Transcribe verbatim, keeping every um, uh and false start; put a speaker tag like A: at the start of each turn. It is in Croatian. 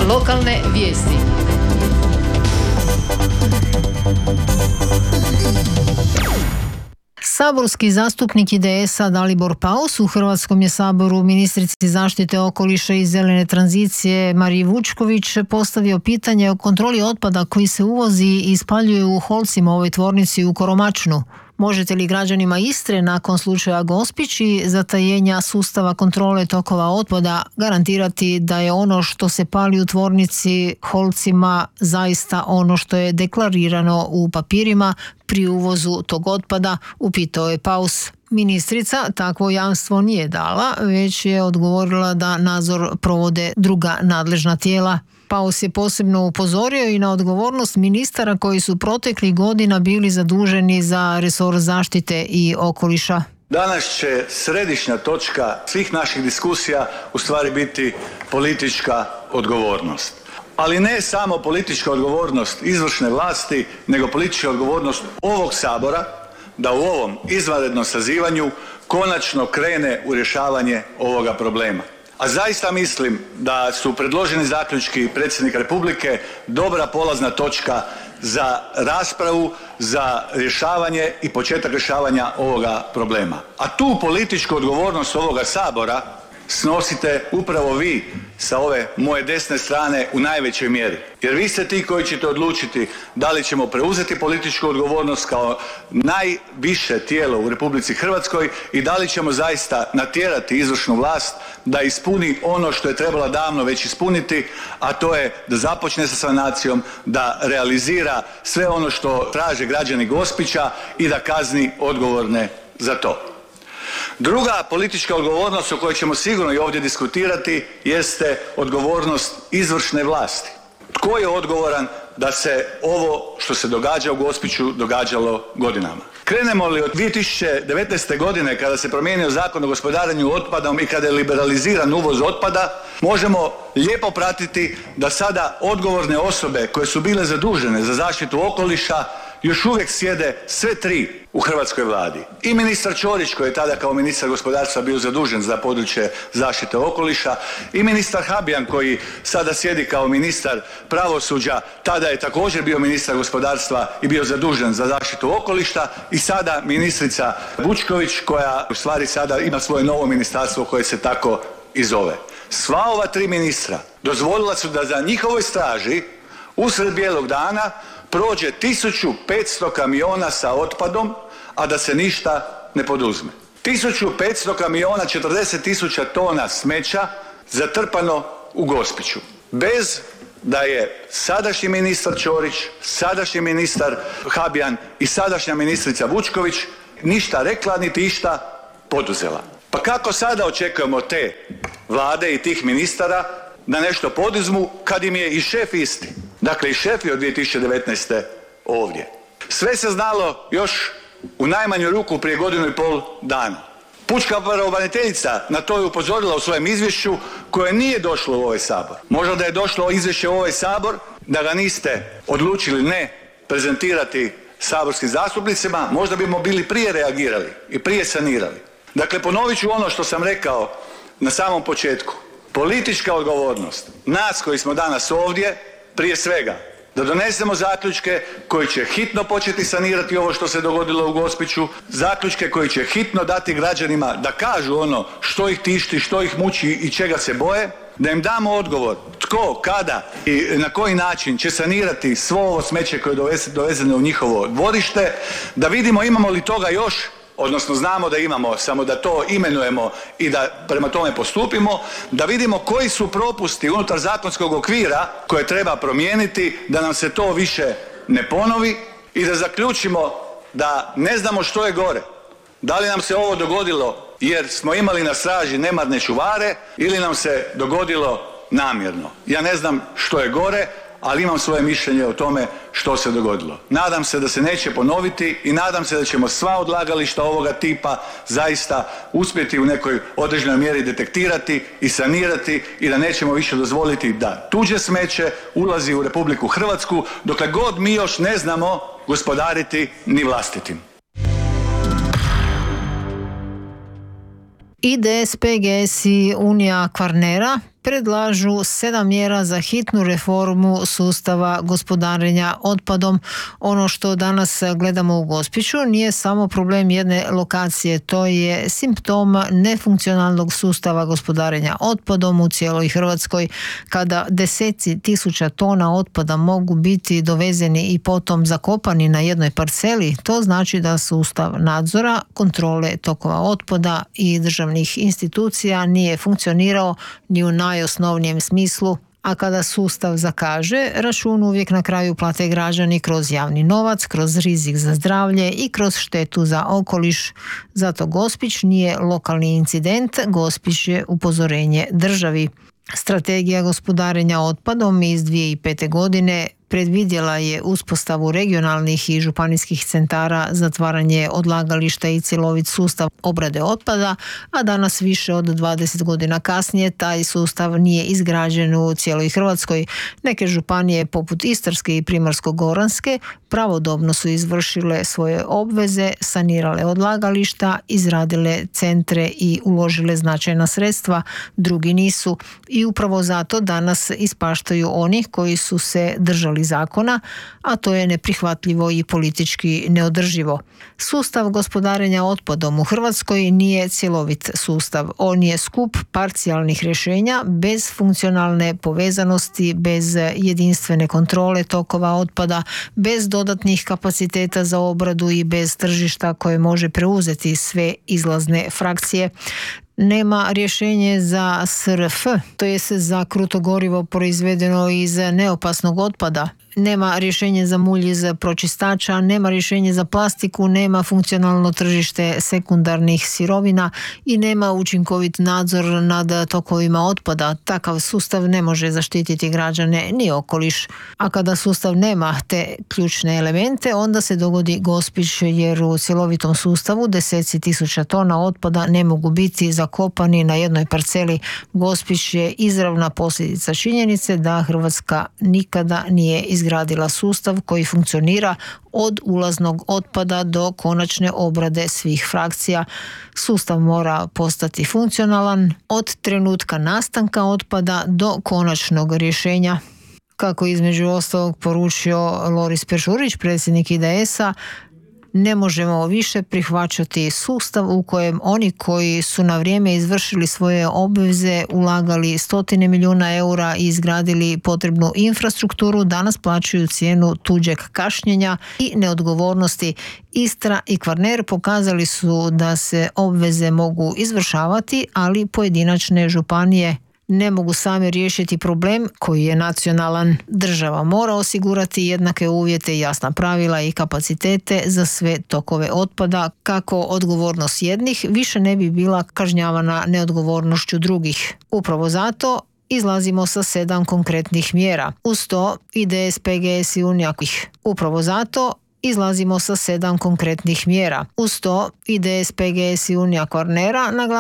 A: Lokalne vijesti. Saborski zastupnik I D S-a Dalibor Paus u Hrvatskom je saboru ministrici zaštite okoliša i zelene tranzicije Mariji Vučković postavio pitanje o kontroli otpada koji se uvozi i spaljuje u Holcima, ovoj tvornici u Koromačnu. Možete li građanima Istre nakon slučaja Gospić i zatajenja sustava kontrole tokova otpada garantirati da je ono što se pali u tvornici Holcima zaista ono što je deklarirano u papirima pri uvozu tog otpada, upitao je Paus. Ministrica takvo jamstvo nije dala, već je odgovorila da nadzor provode druga nadležna tijela. Paus je posebno upozorio i na odgovornost ministara koji su proteklih godina bili zaduženi za resor zaštite i okoliša.
B: Danas će središnja točka svih naših diskusija u stvari biti politička odgovornost. Ali ne samo politička odgovornost izvršne vlasti, nego politička odgovornost ovog Sabora da u ovom izvanrednom sazivanju konačno krene u rješavanje ovoga problema. A zaista mislim da su predloženi zaključki predsjednika Republike dobra polazna točka za raspravu, za rješavanje i početak rješavanja ovoga problema. A tu političku odgovornost ovoga Sabora snosite upravo vi sa ove moje desne strane u najvećoj mjeri. Jer vi ste ti koji ćete odlučiti da li ćemo preuzeti političku odgovornost kao najviše tijelo u Republici Hrvatskoj i da li ćemo zaista natjerati izvršnu vlast da ispuni ono što je trebala davno već ispuniti, a to je da započne sa sanacijom, da realizira sve ono što traže građani Gospića i da kazni odgovorne za to. Druga politička odgovornost o kojoj ćemo sigurno i ovdje diskutirati jeste odgovornost izvršne vlasti. Tko je odgovoran da se ovo što se događa u Gospiću događalo godinama? Krenemo li od dvije tisuće devetnaeste. godine kada se promijenio Zakon o gospodarenju otpadom i kada je liberaliziran uvoz otpada, možemo lijepo pratiti da sada odgovorne osobe koje su bile zadužene za zaštitu okoliša još uvijek sjede sve tri u hrvatskoj vladi. I ministar Ćorić koji je tada kao ministar gospodarstva bio zadužen za područje zaštite okoliša i ministar Habijan koji sada sjedi kao ministar pravosuđa, tada je također bio ministar gospodarstva i bio zadužen za zaštitu okoliša i sada ministrica Vučković koja u stvari sada ima svoje novo ministarstvo koje se tako i zove. Sva ova tri ministra dozvolila su da za njihovoj straži usred bijelog dana prođe tisuću petsto kamiona sa otpadom, a da se ništa ne poduzme. tisuću petsto kamiona, četrdeset tisuća tona smeća zatrpano u Gospiću. Bez da je sadašnji ministar Ćorić, sadašnji ministar Habijan i sadašnja ministrica Vučković ništa rekla niti išta poduzela. Pa kako sada očekujemo te vlade i tih ministara da nešto poduzmu kad im je i šef isti? Dakle, i šef je od dvije tisuće devetnaeste. ovdje. Sve se znalo još u najmanju ruku prije godinu i pol dana. Pučka pravobraniteljica na to je upozorila u svojem izvješću koje nije došlo u ovaj Sabor. Možda da je došlo izvješće u ovaj Sabor, da ga niste odlučili ne prezentirati saborskim zastupnicima, možda bismo bili prije reagirali i prije sanirali. Dakle, ponovit ću ono što sam rekao na samom početku. Politička odgovornost nas koji smo danas ovdje, prije svega, da donesemo zaključke koji će hitno početi sanirati ovo što se dogodilo u Gospiću, zaključke koji će hitno dati građanima da kažu ono što ih tišti, što ih muči i čega se boje, da im damo odgovor tko, kada i na koji način će sanirati svo ovo smeće koje je dovezeno u njihovo dvorište, da vidimo imamo li toga još, odnosno znamo da imamo, samo da to imenujemo i da prema tome postupimo, da vidimo koji su propusti unutar zakonskog okvira koje treba promijeniti, da nam se to više ne ponovi i da zaključimo da ne znamo što je gore. Da li nam se ovo dogodilo jer smo imali na straži nemarne čuvare ili nam se dogodilo namjerno. Ja ne znam što je gore, ali imam svoje mišljenje o tome što se dogodilo. Nadam se da se neće ponoviti i nadam se da ćemo sva odlagališta ovoga tipa zaista uspjeti u nekoj određenoj mjeri detektirati i sanirati i da nećemo više dozvoliti da tuđe smeće ulazi u Republiku Hrvatsku dokle god mi još ne znamo gospodariti ni vlastitim.
A: I D S, P G S i Unija Kvarnera predlažu sedam mjera za hitnu reformu sustava gospodarenja otpadom. Ono što danas gledamo u Gospiću nije samo problem jedne lokacije, to je simptom nefunkcionalnog sustava gospodarenja otpadom u cijeloj Hrvatskoj. Kada deseci tisuća tona otpada mogu biti dovezeni i potom zakopani na jednoj parceli, to znači da sustav nadzora, kontrole tokova otpada i državnih institucija nije funkcionirao ni u najosnovnijem smislu, a kada sustav zakaže, račun uvijek na kraju plate građani kroz javni novac, kroz rizik za zdravlje i kroz štetu za okoliš. Zato Gospić nije lokalni incident, Gospić je upozorenje državi. Strategija gospodarenja otpadom iz dvije tisuće pete. godine predvidjela je uspostavu regionalnih i županijskih centara, zatvaranje odlagališta i cjelovit sustav obrade otpada, a danas više od dvadeset godina kasnije taj sustav nije izgrađen u cijeloj Hrvatskoj. Neke županije poput Istarske i Primorsko-goranske pravodobno su izvršile svoje obveze, sanirale odlagališta, izradile centre i uložile značajna sredstva, drugi nisu. I upravo zato danas ispaštaju oni koji su se držali zakona, a to je neprihvatljivo i politički neodrživo. Sustav gospodarenja otpadom u Hrvatskoj nije cjelovit sustav. On je skup parcijalnih rješenja bez funkcionalne povezanosti, bez jedinstvene kontrole tokova otpada, bez dodatnih kapaciteta za obradu i bez tržišta koje može preuzeti sve izlazne frakcije. Nema rješenje za S R F, to je za kruto gorivo proizvedeno iz neopasnog otpada. Nema rješenje za mulj iz pročistača, nema rješenje za plastiku, nema funkcionalno tržište sekundarnih sirovina i nema učinkovit nadzor nad tokovima otpada. Takav sustav ne može zaštititi građane ni okoliš. A kada sustav nema te ključne elemente, onda se dogodi Gospić, jer u cjelovitom sustavu deseci tisuća tona otpada ne mogu biti zakopani na jednoj parceli. Gospić je izravna posljedica činjenice da Hrvatska nikada nije izgradila izgradila sustav koji funkcionira od ulaznog otpada do konačne obrade svih frakcija. Sustav mora postati funkcionalan od trenutka nastanka otpada do konačnog rješenja. Kako između ostalog poručio Loris Peršurić, predsjednik I D S-a, ne možemo više prihvaćati sustav u kojem oni koji su na vrijeme izvršili svoje obveze, ulagali stotine milijuna eura i izgradili potrebnu infrastrukturu, danas plaćaju cijenu tuđeg kašnjenja i neodgovornosti. Istra i Kvarner pokazali su da se obveze mogu izvršavati, ali pojedinačne županije ne mogu sami riješiti problem koji je nacionalan. Država mora osigurati jednake uvjete, jasna pravila i kapacitete za sve tokove otpada, kako odgovornost jednih više ne bi bila kažnjavana neodgovornošću drugih. Upravo zato izlazimo sa sedam konkretnih mjera. Uz to I D S, P G S i Unija. Upravo zato izlazimo sa sedam konkretnih mjera. Uz to I D S, P G S i Unija Kvarnera naglasili